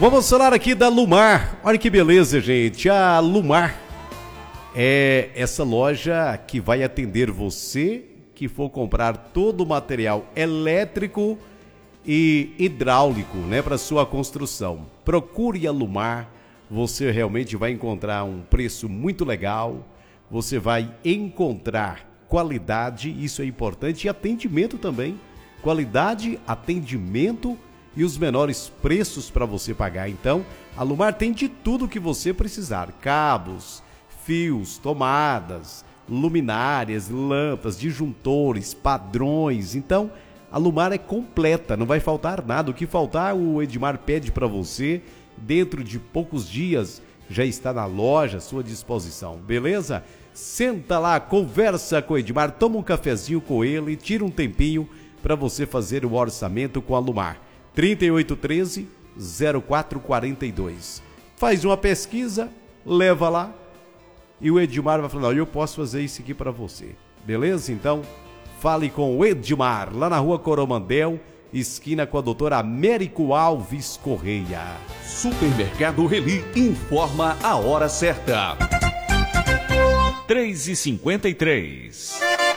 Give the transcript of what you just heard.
Vamos falar aqui da Lumar. Olha que beleza, gente. A Lumar é essa loja que vai atender você que for comprar todo o material elétrico e hidráulico, né, para sua construção. Procure a Lumar, você realmente vai encontrar um preço muito legal, você vai encontrar qualidade, isso é importante, e atendimento também. Qualidade, atendimento e os menores preços para você pagar. Então, a Lumar tem de tudo que você precisar: cabos, fios, tomadas, luminárias, lâmpadas, disjuntores, padrões. Então, a Lumar é completa, não vai faltar nada. O que faltar, o Edmar pede para você. Dentro de poucos dias já está na loja à sua disposição, beleza? Senta lá, conversa com o Edmar, toma um cafezinho com ele, tira um tempinho para você fazer o orçamento com a Lumar. 3813-0442. Faz uma pesquisa, leva lá e o Edmar vai falar: eu posso fazer isso aqui para você, beleza? Então, fale com o Edmar, lá na rua Coromandel, esquina com a doutora Américo Alves Correia. Supermercado Reli informa a hora certa. 3h53.